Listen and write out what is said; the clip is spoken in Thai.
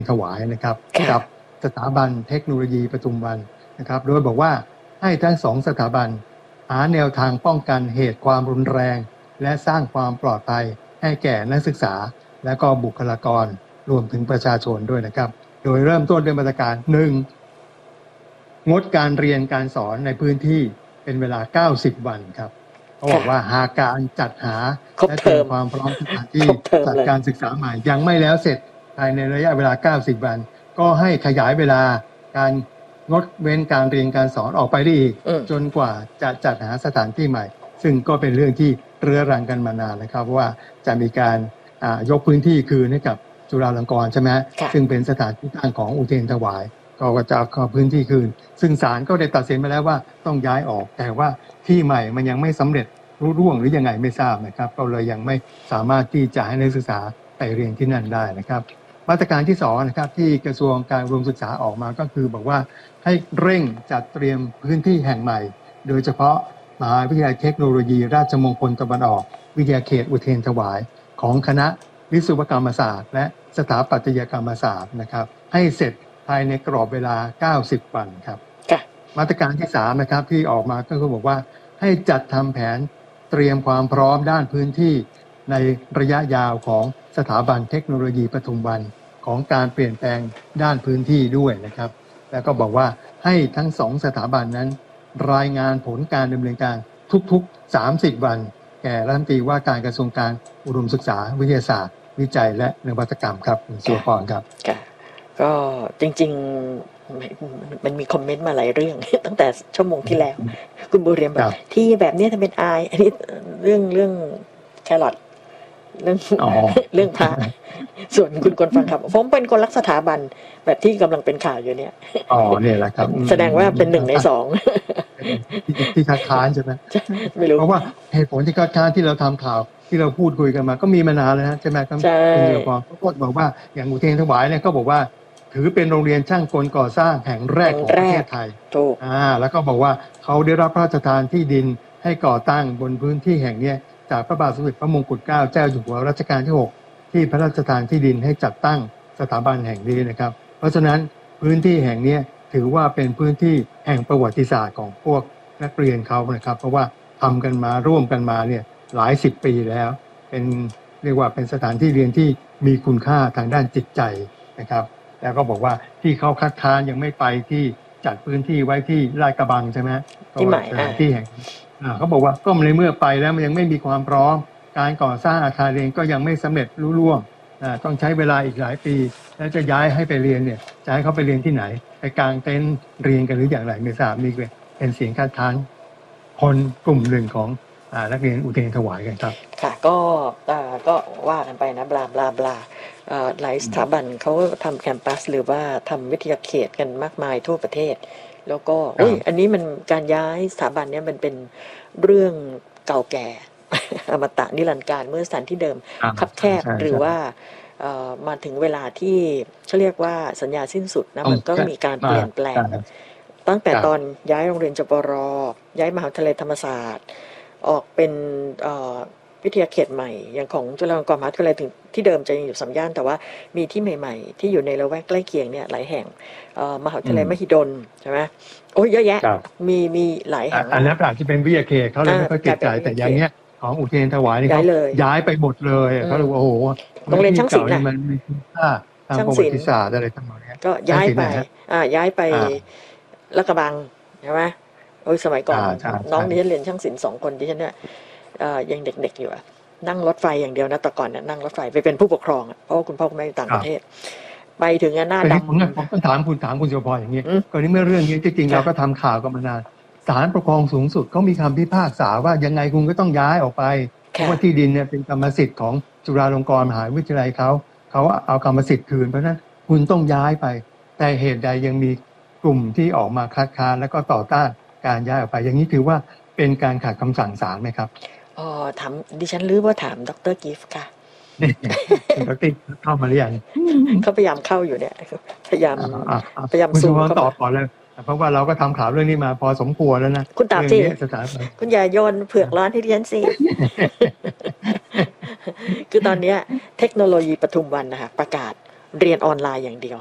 ถวายนะครับกับสถาบันเทคโนโลยีปทุมวันนะครับโดยบอกว่าให้ทั้งสองสถาบันหาแนวทางป้องกันเหตุความรุนแรงและสร้างความปลอดภัยให้แก่นักศึกษาและก็บุคลากรรวมถึงประชาชนด้วยนะครับโดยเริ่มต้นด้วยมาตรการ 1. งดการเรียนการสอนในพื้นที่เป็นเวลา90วันครับเขาบอกว่าหากการจัดหาและเตรียมความพร้อมสถานที่จัดการศึกษาใหม่ยังไม่แล้วเสร็จภายในระยะเวลา90วันก็ให้ขยายเวลาการงดเว้นการเรียนการสอนออกไปได้อีกจนกว่าจะจัดหาสถานที่ใหม่ซึ่งก็เป็นเรื่องที่เรื้อรังกันมานานนะครับว่าจะมีการยกพื้นที่คืนให้กับจุฬาลงกรณ์ใช่ไหมซึ่งเป็นสถานที่ตั้งของอุเทรนถวายก็จะขอพื้นที่คืนซึ่งศาลก็ได้ตัดสินมาแล้วว่าต้องย้ายออกแต่ว่าที่ใหม่มันยังไม่สำเร็จรุ่ร่วงหรือยังไงไม่ทราบนะครับก็เลยยังไม่สามารถที่จะให้นักศึกษาไปเรียนที่นั่นได้นะครับมาตรการที่2นะครับที่กระทรวงการอุดมศึกษาออกมาก็คือบอกว่าให้เร่งจัดเตรียมพื้นที่แห่งใหม่โดยเฉพาะมหาวิทยาลัยเทคโนโลยีราชมงคลตะวันออกวิทยาเขตอุเทรนถวายของคณะวิศวกรรมศาสตร์และสถาปัตยกรรมศาสตร์นะครับให้เสร็จภายในกรอบเวลา90วันครับมาตรการที่3นะครับที่ออกมาก็คือบอกว่าให้จัดทำแผนเตรียมความพร้อมด้านพื้นที่ในระยะยาวของสถาบันเทคโนโลยีปทุมวันของการเปลี่ยนแปลงด้านพื้นที่ด้วยนะครับแล้วก็บอกว่าให้ทั้ง2สถาบันนั้นรายงานผลการดำเนินการทุกๆ30วันแก่รัฐมนตรีว่าการกระทรวงการอุดมศึกษาวิทยาศาสตร์วิจัยและนวัตกรรมครับคุณสุวพรครับก็จริงๆมันมีคอมเมนต์มาหลายเรื่องตั้งแต่ชั่วโมงที่แล้วคุณบุเรียมบอกที่แบบนี้ทำเป็นอายอันนี้เรื่องแครอทเรื่องพระส่วนคุณคนฟังครับผมเป็นคนรักสถาบันแบบที่กำลังเป็นข่าวอยู่เนี่ยเนี่ยแหละครับแสดงว่าเป็น1 ใน 2 ที่คัดค้านใช่ไหมไม่รู้เพราะว่าเหตุผลที่คัดค้านที่เราทำข่าวที่เราพูดคุยกันมาก็มีมานานแล้วนะใช่ไหมครับคุณเดียวพอก็บอกว่าอย่างอุเทรนถวายเนี่ยก็บอกว่าถือเป็นโรงเรียนช่างกลก่อสร้างแห่งแรกของประเทศไทยแล้วก็บอกว่าเขาได้รับพระราชทานที่ดินให้ก่อตั้งบนพื้นที่แห่งนี้จากพระบาทสมเด็จพระมงกุฎเกล้าเจ้าอยู่หัวรัชกาลที่6ที่พระราชทานที่ดินให้จัดตั้งสถาบันแห่งนี้นะครับเพราะฉะนั้นพื้นที่แห่งนี้ถือว่าเป็นพื้นที่แห่งประวัติศาสตร์ของพวกนักเรียนเขานะครับเพราะว่าทำกันมาร่วมกันมาเนี่ยหลาย10ปีแล้วเป็นเรียกว่าเป็นสถานที่เรียนที่มีคุณค่าทางด้านจิตใจนะครับแล้วก็บอกว่าที่เขาคัดค้านยังไม่ไปที่จัดพื้นที่ไว้ที่ลาดกระบังใช่ไหมที่ใหม่สถานที่แห่งเขาบอกว่าก็ในเมื่อไปแล้วมันยังไม่มีความพร้อมการก่อสร้างอาคารเรียนก็ยังไม่สำเร็จรุ่ร่วงต้องใช้เวลาอีกหลายปีแล้วจะย้ายให้ไปเรียนเนี่ยจะให้เขาไปเรียนที่ไหนไปกางเต็นท์เรียนกันหรืออย่างไรไม่ทราบนี่เป็นเสียงคัดค้านคนกลุ่มหนึ่งของนักเรียนอุเทรนถวายกันครับค่ะก็ว่ากันไปนะบลาบลาบลาหลายสถาบันเขาทำแคมปัสหรือว่าทำวิทยาเขตกันมากมายทั่วประเทศแล้วก็อันนี้มันการย้ายสถาบันเนี้ยมันเป็นเรื่องเก่าแก่อมตะนิรันดร์การเมื่อสถานที่เดิมคับแคบหรือว่ามาถึงเวลาที่เขาเรียกว่าสัญญาสิ้นสุดนะมันก็มีการเปลี่ยนแปลงตั้งแต่ตอนย้ายโรงเรียนจปร.ย้ายมหาวิทยาลัยธรรมศาสตร์ออกเป็นวิทยาเขตใหม่อย่างของจุฬาลงกรณ์มหาวิทยาลัยถึงที่เดิมจะยังอยู่3 ย่านแต่ว่ามีที่ใหม่ๆที่อยู่ในละแวกใกล้เคียงเนี่ยหลายแห่งมหาวิทยาลัยมหิดลใช่ไหมโอ้ยเยอะแยะมีหลายแห่งอันนั้นอาจจะเป็นวิทยาเขตเขาเลยไม่ค่อยเก็บใจแต่อย่างเนี้ยของอุเทรนถวายนี่เขาย้ายไปหมดเลยเขาเลยว่าโอ้โหโรงเรียนช่างศิลป์มันมีคุณค่าทางประวัติศาสตร์อะไรทั้งหมดนี้ก็ย้ายไปลาดกระบังใช่ไหมโอ้ยสมัยก่อนน้องดิฉันเรียนช่างศิลป์2 คนดิฉันเนี่ยยังเด็กๆอยู่นั่งรถไฟอย่างเดียวนะแต่ก่อนเนี่ยนั่งรถไฟไปเป็นผู้ปกครองเพราะว่าคุณพ่อคุณแม่อยู่ต่างประเทศไปถึงหน้าดำผมก็ถามคุณสุภพรอย่างนี้ก่อนนี้เมื่อเรื่องนี้จริงๆเราก็ทำข่าวกันมานานศาลปกครองสูงสุดเขามีคำพิพากษาว่ายังไงคุณก็ต้องย้ายออกไปเพราะว่าที่ดินเนี่ยเป็นกรรมสิทธิ์ของจุฬาลงกรณ์มหาวิทยาลัยเขาเอากรรมสิทธิ์คืนเพราะนั้นคุณต้องย้ายไปแต่เหตุใดยังมีกลุ่มที่ออกมาคัดค้านแล้วก็ต่อต้านการย้ายออกไปอย่างนี้ถือว่าเป็นการขัดคำสั่งศาลไหมครับถามดิฉันรู้ว่าถามดร.กิฟต์ค่ะดร.กิฟต์เข้ามาหรือยังเขาพยายามเข้าอยู่เนี่ยพยายามซูมตอบก่อนเลยเพราะว่าเราก็ทำข่าวเรื่องนี้มาพอสมควรแล้วนะคุณตอบสิคุณอย่าโยนเผือกร้อนให้ดิฉันสิคือตอนนี้เทคโนโลยีปทุมวันนะคะประกาศเรียนออนไลน์อย่างเดียว